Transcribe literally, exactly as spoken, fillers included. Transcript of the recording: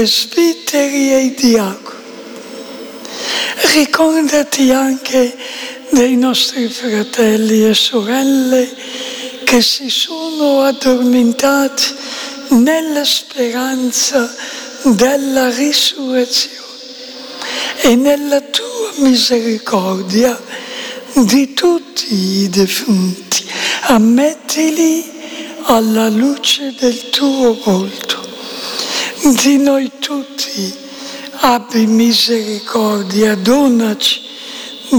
presbiteri e i diaconi. Ricordati anche dei nostri fratelli e sorelle che si sono addormentati nella speranza della risurrezione e nella tua misericordia di tutti i defunti. Ammettili alla luce del tuo volto. Di noi tutti abbi misericordia, donaci